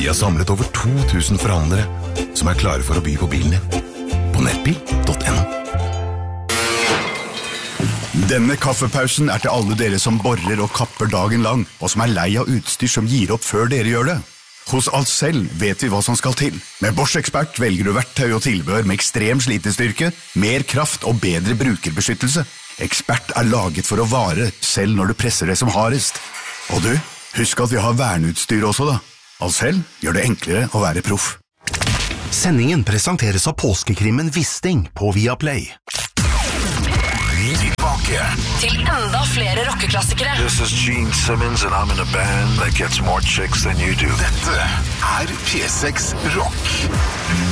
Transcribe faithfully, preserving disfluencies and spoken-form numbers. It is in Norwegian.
Vi har samlet over to tusen forhandlere som er klare for å by på bilen din. På nettbil punktum no. Denne kaffepausen er til alle dere som borer og kapper dagen lang, og som er lei av utstyr som gir opp før dere gjør det. Hos Ahlsell vet vi hva som skal til. Med Bosch Expert velger du verktøy og tilbehør med ekstrem slitestyrke, mer kraft og bedre brukerbeskyttelse. Expert er laget for å vare, selv når du presser det som hardest. Og du, husk at vi har verneutstyr også da. Ahlsell gjør det enklere å være proff. Sendingen presenteres av påskekrimmen Wisting på Viaplay. Tilbake til enda flere rockeklassikere. This is Gene Simmons and I'm in a band that gets more chicks than you do. Dette er P seks Rock.